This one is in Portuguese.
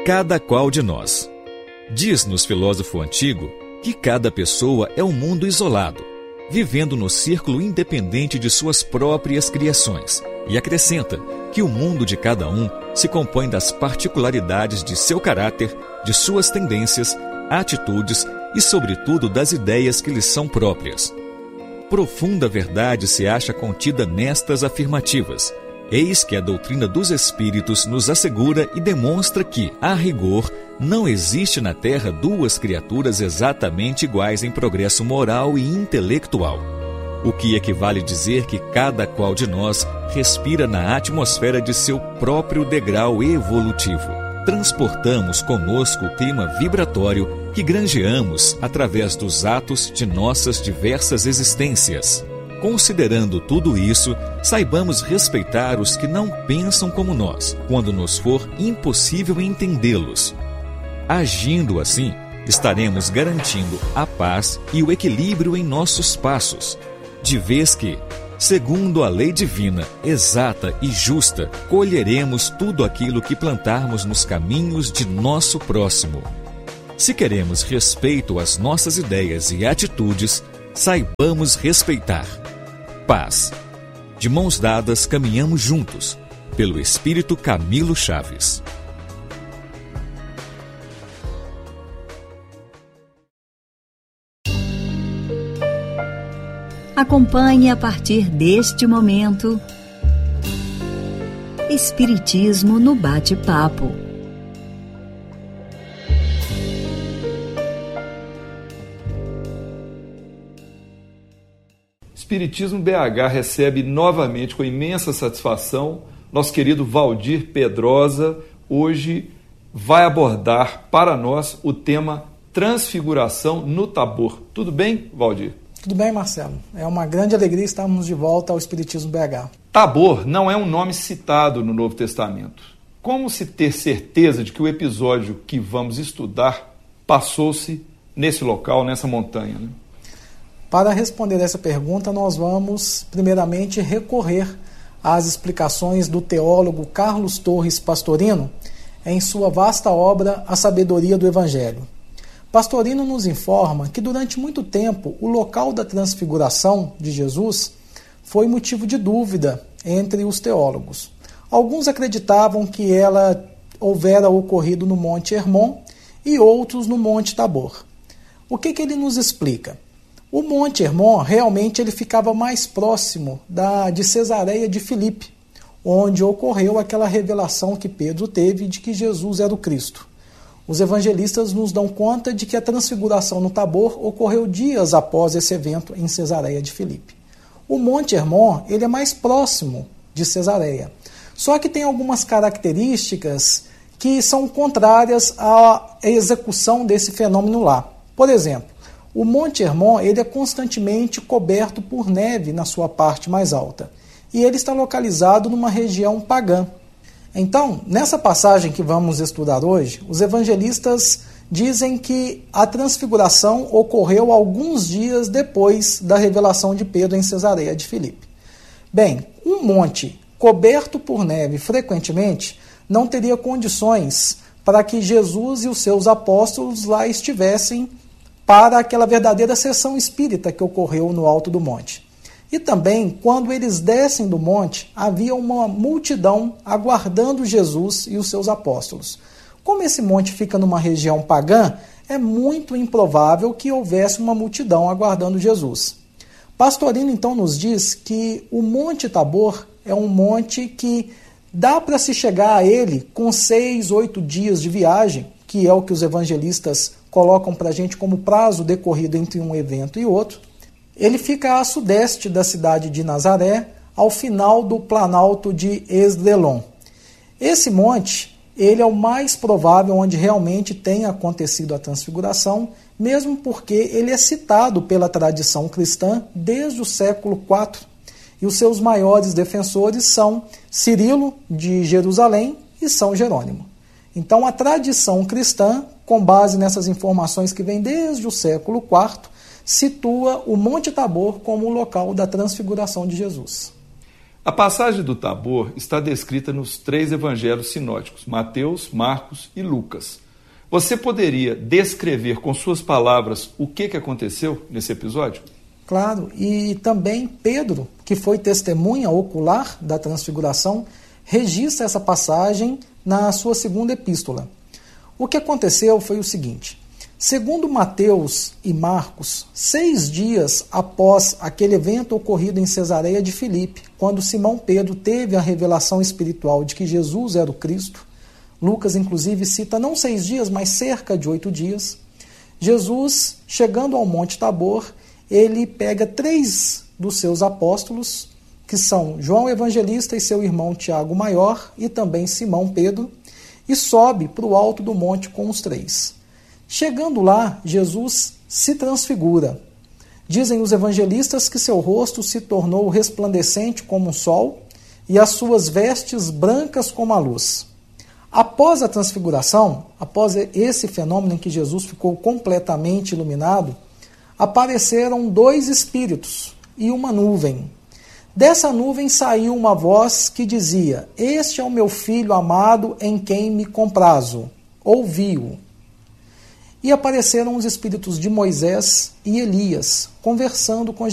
cada qual de nós. Diz-nos filósofo antigo que cada pessoa é um mundo isolado, vivendo no círculo independente de suas próprias criações, e acrescenta que o mundo de cada um se compõe das particularidades de seu caráter, de suas tendências, atitudes e, sobretudo, das ideias que lhes são próprias. Profunda verdade se acha contida nestas afirmativas. Eis que a doutrina dos Espíritos nos assegura e demonstra que, a rigor, não existe na Terra duas criaturas exatamente iguais em progresso moral e intelectual. O que equivale dizer que cada qual de nós respira na atmosfera de seu próprio degrau evolutivo. Transportamos conosco o clima vibratório que granjeamos através dos atos de nossas diversas existências. Considerando tudo isso, saibamos respeitar os que não pensam como nós, quando nos for impossível entendê-los. Agindo assim, estaremos garantindo a paz e o equilíbrio em nossos passos, de vez que, segundo a lei divina, exata e justa, colheremos tudo aquilo que plantarmos nos caminhos de nosso próximo. Se queremos respeito às nossas ideias e atitudes, saibamos respeitar. Paz. De mãos dadas, caminhamos juntos. Pelo Espírito Camilo Chaves. Acompanhe a partir deste momento Espiritismo no Bate-Papo. Espiritismo BH recebe novamente com imensa satisfação nosso querido Valdir Pedrosa. Hoje vai abordar para nós o tema Transfiguração no Tabor. Tudo bem, Valdir? Tudo bem, Marcelo. É uma grande alegria estarmos de volta ao Espiritismo BH. Tabor não é um nome citado no Novo Testamento. Como se ter certeza de que o episódio que vamos estudar passou-se nesse local, nessa montanha, né? Para responder essa pergunta, nós vamos, primeiramente, recorrer às explicações do teólogo Carlos Torres Pastorino em sua vasta obra A Sabedoria do Evangelho. Pastorino nos informa que, durante muito tempo, o local da transfiguração de Jesus foi motivo de dúvida entre os teólogos. Alguns acreditavam que ela houvera ocorrido no Monte Hermon e outros no Monte Tabor. O que ele nos explica? O Monte Hermon realmente ele ficava mais próximo de Cesareia de Filipe, onde ocorreu aquela revelação que Pedro teve de que Jesus era o Cristo. Os evangelistas nos dão conta de que a transfiguração no Tabor ocorreu dias após esse evento em Cesareia de Filipe. O Monte Hermon ele é mais próximo de Cesareia, só que tem algumas características que são contrárias à execução desse fenômeno lá. Por exemplo, o Monte Hermon ele é constantemente coberto por neve na sua parte mais alta, e ele está localizado numa região pagã. Então, nessa passagem que vamos estudar hoje, os evangelistas dizem que a transfiguração ocorreu alguns dias depois da revelação de Pedro em Cesareia de Filipe. Bem, um monte coberto por neve frequentemente não teria condições para que Jesus e os seus apóstolos lá estivessem para aquela verdadeira sessão espírita que ocorreu no alto do monte. E também, quando eles descem do monte, havia uma multidão aguardando Jesus e os seus apóstolos. Como esse monte fica numa região pagã, é muito improvável que houvesse uma multidão aguardando Jesus. Pastorino, então, nos diz que o Monte Tabor é um monte que dá para se chegar a ele com 6, 8 dias de viagem, que é o que os evangelistas colocam para a gente como prazo decorrido entre um evento e outro. Ele fica a sudeste da cidade de Nazaré, ao final do planalto de Esdrelon. Esse monte, ele é o mais provável onde realmente tenha acontecido a transfiguração, mesmo porque ele é citado pela tradição cristã desde o século IV, e os seus maiores defensores são Cirilo, de Jerusalém, e São Jerônimo. Então, a tradição cristã, com base nessas informações que vêm desde o século IV, situa o Monte Tabor como o local da transfiguração de Jesus. A passagem do Tabor está descrita nos 3 evangelhos sinóticos, Mateus, Marcos e Lucas. Você poderia descrever com suas palavras o que aconteceu nesse episódio? Claro, e também Pedro, que foi testemunha ocular da transfiguração, registra essa passagem na sua segunda epístola. O que aconteceu foi o seguinte: segundo Mateus e Marcos, 6 dias após aquele evento ocorrido em Cesareia de Filipe, quando Simão Pedro teve a revelação espiritual de que Jesus era o Cristo, Lucas inclusive cita não 6 dias, mas cerca de 8 dias, Jesus, chegando ao Monte Tabor, ele pega 3 dos seus apóstolos, que são João Evangelista e seu irmão Tiago Maior, e também Simão Pedro, e sobe para o alto do monte com os 3. Chegando lá, Jesus se transfigura. Dizem os evangelistas que seu rosto se tornou resplandecente como um sol e as suas vestes brancas como a luz. Após a transfiguração, após esse fenômeno em que Jesus ficou completamente iluminado, apareceram 2 espíritos e uma nuvem. Dessa nuvem saiu uma voz que dizia: "Este é o meu filho amado em quem me comprazo. Ouvi-o." E apareceram os espíritos de Moisés e Elias, conversando com